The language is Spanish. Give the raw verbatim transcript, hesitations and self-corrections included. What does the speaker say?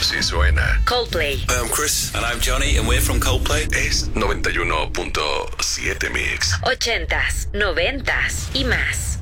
Sí suena. Coldplay. Hey, I'm Chris. And I'm Johnny, and we're from Coldplay. Es noventa y uno punto siete Mix. Ochentas, noventas y más.